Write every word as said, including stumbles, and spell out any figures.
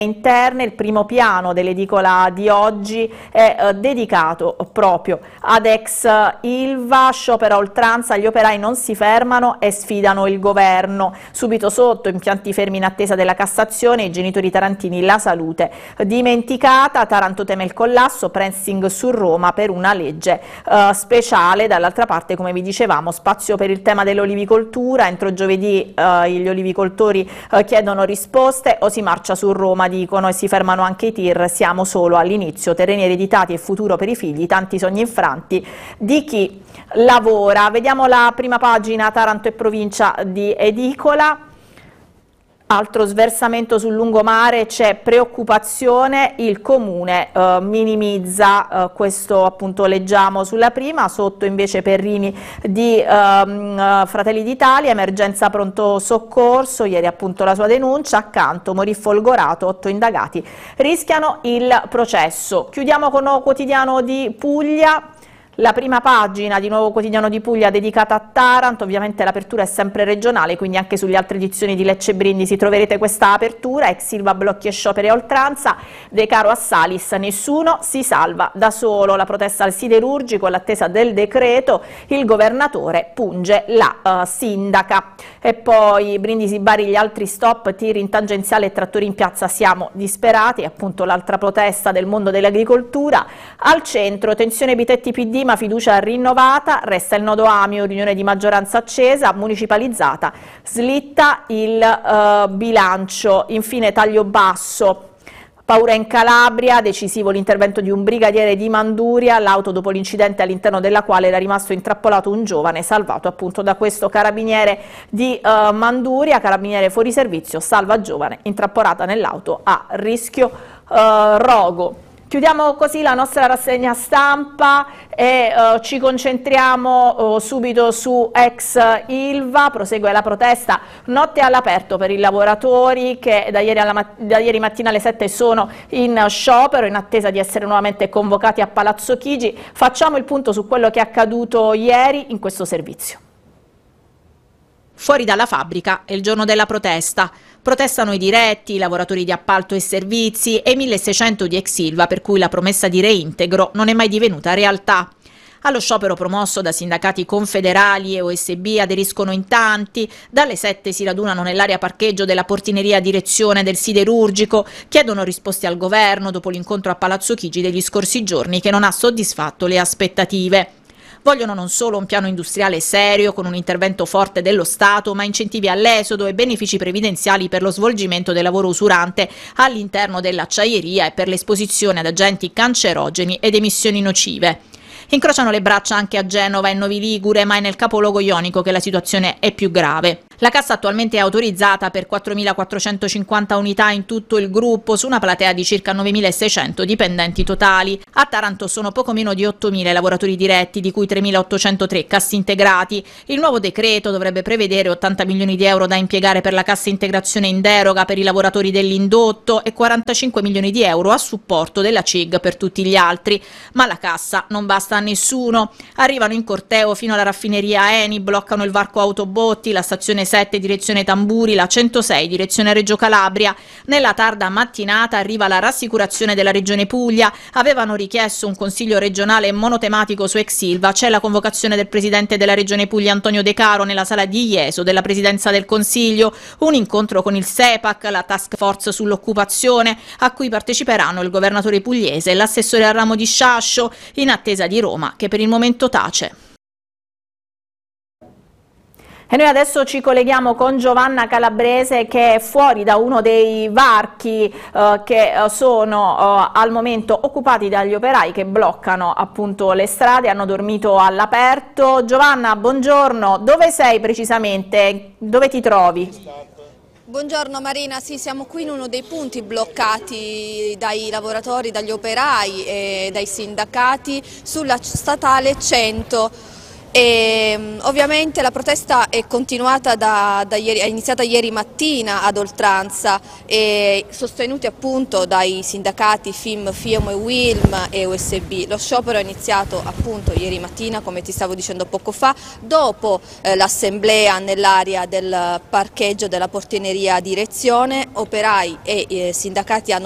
interne. Il primo piano dell'edicola di oggi è eh, dedicato proprio ad ex Ilva. Sciopero a oltranza, gli operai non si fermano e sfidano il governo. Subito sotto, impianti fermi in attesa della Cassazione, i genitori tarantini, la salute dimenticata, Taranto teme il collasso, pressing su Roma per una legge eh, speciale. Dall'altra parte, come vi dicevamo, spazio per il tema dell'olivicoltura, entro giovedì eh, gli olivicoltori eh, chiedono risposte o si marcia su Roma, dicono, e si fermano anche i tir. Siamo solo all'inizio, terreni ereditati e futuro per i figli, tanti sogni infranti di chi lavora. Vediamo la prima pagina, Taranto e provincia di edicola. Altro sversamento sul lungomare, c'è preoccupazione, il comune eh, minimizza, eh, questo appunto leggiamo sulla prima. Sotto invece Perrini di ehm, Fratelli d'Italia, emergenza pronto soccorso, ieri appunto la sua denuncia. Accanto morì folgorato, otto indagati rischiano il processo. Chiudiamo con Nuovo Quotidiano di Puglia. La prima pagina di Nuovo Quotidiano di Puglia dedicata a Taranto, ovviamente l'apertura è sempre regionale, quindi anche sulle altre edizioni di Lecce e Brindisi troverete questa apertura. Ex Ilva, blocchi e scioperi a oltranza, De Caro a Salis, nessuno si salva da solo. La protesta al siderurgico, all'attesa del decreto, il governatore punge la uh, sindaca. E poi Brindisi, Bari, gli altri stop, tir in tangenziale e trattori in piazza, siamo disperati, appunto l'altra protesta del mondo dell'agricoltura. Al centro, tensione Bitetti P D, ma fiducia rinnovata, resta il nodo Amio, riunione di maggioranza accesa, municipalizzata, slitta il uh, bilancio. Infine taglio basso, paura in Calabria, decisivo l'intervento di un brigadiere di Manduria, l'auto dopo l'incidente all'interno della quale era rimasto intrappolato un giovane, salvato appunto da questo carabiniere di uh, Manduria. Carabiniere fuori servizio, salva giovane intrappolata nell'auto a rischio uh, rogo. Chiudiamo così la nostra rassegna stampa e uh, ci concentriamo uh, subito su ex Ilva. Prosegue la protesta, notte all'aperto per i lavoratori che da ieri, alla mat- da ieri mattina alle sette sono in sciopero in attesa di essere nuovamente convocati a Palazzo Chigi. Facciamo il punto su quello che è accaduto ieri in questo servizio. Fuori dalla fabbrica è il giorno della protesta. Protestano i diretti, i lavoratori di appalto e servizi e milleseicento di ex Ilva, per cui la promessa di reintegro non è mai divenuta realtà. Allo sciopero promosso da sindacati confederali e O S B aderiscono in tanti. Dalle sette si radunano nell'area parcheggio della portineria direzione del siderurgico, chiedono risposte al governo dopo l'incontro a Palazzo Chigi degli scorsi giorni che non ha soddisfatto le aspettative. Vogliono non solo un piano industriale serio con un intervento forte dello Stato, ma incentivi all'esodo e benefici previdenziali per lo svolgimento del lavoro usurante all'interno dell'acciaieria e per l'esposizione ad agenti cancerogeni ed emissioni nocive. Incrociano le braccia anche a Genova e Novi Ligure, ma è nel capoluogo ionico che la situazione è più grave. La cassa attualmente è autorizzata per quattromilaquattrocentocinquanta unità in tutto il gruppo, su una platea di circa novemilaseicento dipendenti totali. A Taranto sono poco meno di ottomila i lavoratori diretti, di cui tremilaottocentotre cassintegrati. Il nuovo decreto dovrebbe prevedere ottanta milioni di euro da impiegare per la cassa integrazione in deroga per i lavoratori dell'indotto e quarantacinque milioni di euro a supporto della C I G per tutti gli altri. Ma la cassa non basta a nessuno. Arrivano in corteo fino alla raffineria Eni, bloccano il varco Autobotti, la stazione sette direzione Tamburi, la centosei direzione Reggio Calabria. Nella tarda mattinata arriva la rassicurazione della Regione Puglia. Avevano richiesto un consiglio regionale monotematico su ex Ilva. C'è la convocazione del presidente della Regione Puglia Antonio De Caro nella sala di Ieso della Presidenza del Consiglio, un incontro con il SEPAC, la task force sull'occupazione, a cui parteciperanno il governatore pugliese e l'assessore al ramo di Sciascio, in attesa di Roma, che per il momento tace. E noi adesso ci colleghiamo con Giovanna Calabrese, che è fuori da uno dei varchi eh, che sono eh, al momento occupati dagli operai che bloccano appunto le strade, hanno dormito all'aperto. Giovanna, buongiorno, dove sei precisamente? Dove ti trovi? Buongiorno Marina, sì, siamo qui in uno dei punti bloccati dai lavoratori, dagli operai e dai sindacati sulla statale cento. E, ovviamente la protesta è continuata da, da ieri, è iniziata ieri mattina ad oltranza, e sostenuti appunto dai sindacati F I M, F I O M, U I L M e U S B. Lo sciopero è iniziato appunto ieri mattina, come ti stavo dicendo poco fa, dopo eh, l'assemblea nell'area del parcheggio della portineria direzione. Operai e eh, sindacati hanno